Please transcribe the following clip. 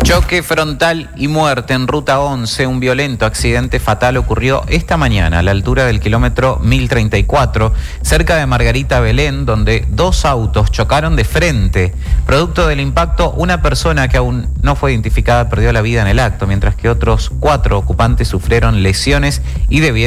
Choque frontal y muerte en Ruta 11. Un violento accidente fatal ocurrió esta mañana a la altura del kilómetro 1034, cerca de Margarita Belén, donde dos autos chocaron de frente. Producto del impacto, una persona que aún no fue identificada perdió la vida en el acto, mientras que otros 4 ocupantes sufrieron lesiones y debieron